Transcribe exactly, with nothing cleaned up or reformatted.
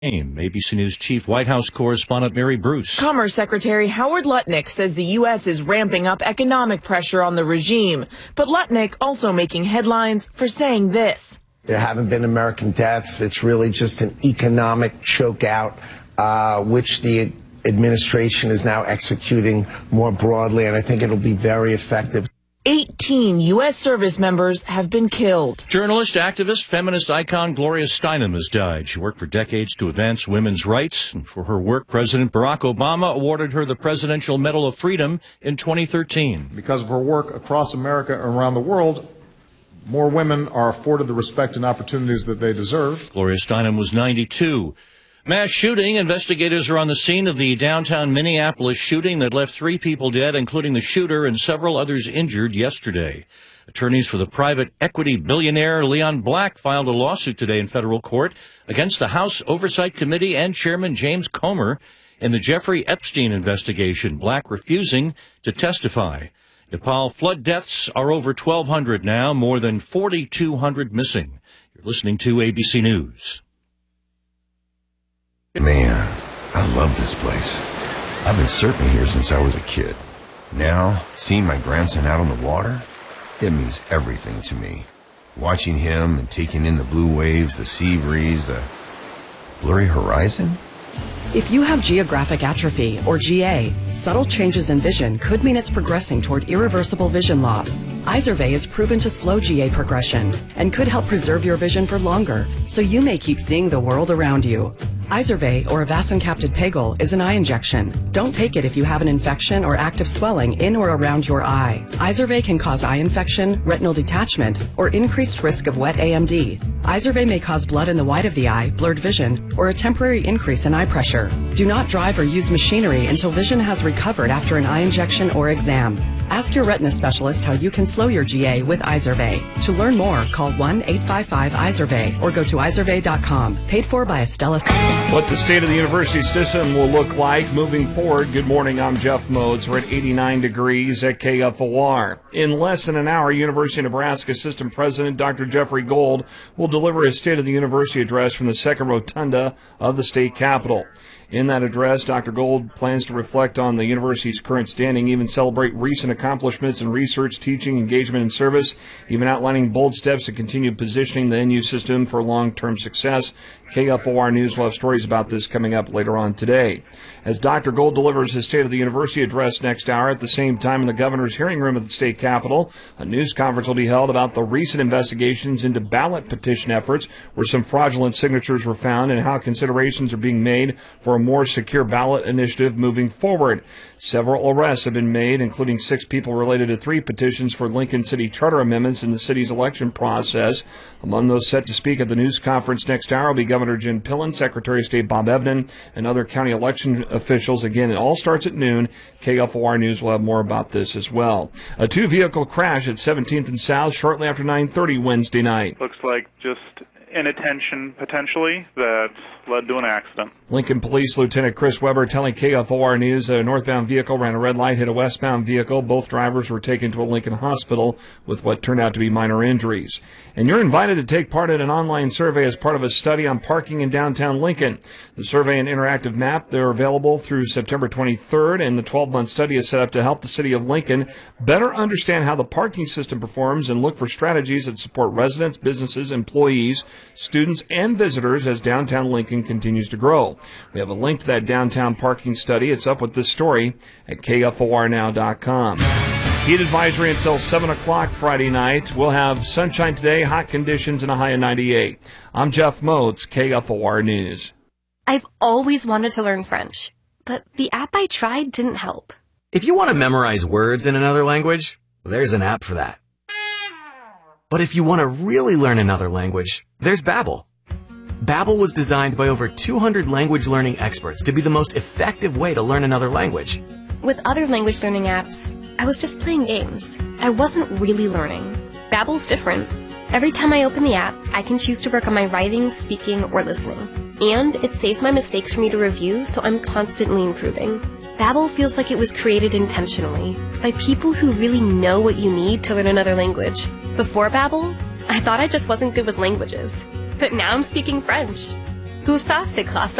A B C News Chief White House correspondent Mary Bruce. Commerce Secretary Howard Lutnick says the U S is ramping up economic pressure on the regime. But Lutnick also making headlines for saying this. There haven't been American deaths. It's really just an economic chokeout, uh, which the administration is now executing more broadly, and I think it'll be very effective. eighteen U S service members have been killed. Journalist, activist, feminist icon Gloria Steinem has died. She worked for decades to advance women's rights, and for her work, President Barack Obama awarded her the Presidential Medal of Freedom in twenty thirteen. Because of her work across America and around the world, more women are afforded the respect and opportunities that they deserve. Gloria Steinem was ninety-two. Mass shooting. Investigators are on the scene of the downtown Minneapolis shooting that left three people dead, including the shooter, and several others injured yesterday. Attorneys for the private equity billionaire Leon Black filed a lawsuit today in federal court against the House Oversight Committee and Chairman James Comer in the Jeffrey Epstein investigation, Black refusing to testify. Nepal flood deaths are over twelve hundred now, more than forty-two hundred missing. You're listening to A B C News. Man, I love this place. I've been surfing here since I was a kid. Now, seeing my grandson out on the water, it means everything to me. Watching him and taking in the blue waves, the sea breeze, the blurry horizon. If you have geographic atrophy, or G A, subtle changes in vision could mean it's progressing toward irreversible vision loss. Izervay is proven to slow G A progression and could help preserve your vision for longer, so you may keep seeing the world around you. Izervay, or avacincaptad pegol, is an eye injection. Don't take it if you have an infection or active swelling in or around your eye. Izervay can cause eye infection, retinal detachment, or increased risk of wet A M D. Izervay may cause blood in the white of the eye, blurred vision, or a temporary increase in eye pressure. Do not drive or use machinery until vision has recovered after an eye injection or exam. Ask your retina specialist how you can slow your G A with Izervay. To learn more, call one eight five five Izervay or go to izervay dot com. Paid for by Estella. What the state of the university system will look like moving forward. Good morning, I'm Jeff Modes. We're at eighty-nine degrees at K F O R. In less than an hour, University of Nebraska System President Doctor Jeffrey Gold will deliver his State of the University address from the second rotunda of the state capitol. In that address, Doctor Gold plans to reflect on the university's current standing, even celebrate recent accomplishments in research, teaching, engagement, and service, even outlining bold steps to continue positioning the N U system for long-term success. K F O R News will have stories about this coming up later on today. As Doctor Gold delivers his State of the University address next hour, at the same time in the governor's hearing room at the state capitol, a news conference will be held about the recent investigations into ballot petition efforts where some fraudulent signatures were found and how considerations are being made for a more secure ballot initiative moving forward. Several arrests have been made, including six people related to three petitions for Lincoln City charter amendments in the city's election process. Among those set to speak at the news conference next hour will be Governor Jim Pillen, Secretary of State Bob Evnen, and other county election officials. Again, it all starts at noon. K F O R News will have more about this as well. A two-vehicle crash at seventeenth and South shortly after nine thirty Wednesday night. Looks like just inattention, potentially, that led to an accident. Lincoln Police Lieutenant Chris Weber telling K F O R News a northbound vehicle ran a red light, hit a westbound vehicle. Both drivers were taken to a Lincoln hospital with what turned out to be minor injuries. And you're invited to take part in an online survey as part of a study on parking in downtown Lincoln. The survey and interactive map, they're available through September twenty-third, and the twelve-month study is set up to help the city of Lincoln better understand how the parking system performs and look for strategies that support residents, businesses, employees, students, and visitors as downtown Lincoln continues to grow. We have a link to that downtown parking study. It's up with this story at K F O R now dot com. Heat advisory until seven o'clock Friday night. We'll have sunshine today, hot conditions, and a high of ninety-eight. I'm Jeff Motes, K F O R News. I've always wanted to learn French, but the app I tried didn't help. If you want to memorize words in another language, there's an app for that. But if you want to really learn another language, there's Babbel. Babbel was designed by over two hundred language learning experts to be the most effective way to learn another language. With other language learning apps, I was just playing games. I wasn't really learning. Babbel's different. Every time I open the app, I can choose to work on my writing, speaking, or listening. And it saves my mistakes for me to review, so I'm constantly improving. Babbel feels like it was created intentionally by people who really know what you need to learn another language. Before Babbel, I thought I just wasn't good with languages. But now I'm speaking French. Tout ça, c'est grâce